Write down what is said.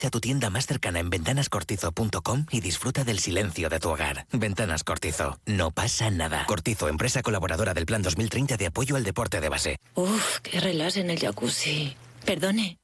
a tu tienda más cercana en ventanascortizo.com y disfruta del silencio de tu hogar. Ventanas Cortizo. No pasa nada. Cortizo, empresa colaboradora del Plan 2030 de apoyo al deporte de base. Uf, qué relax en el jacuzzi. Perdone,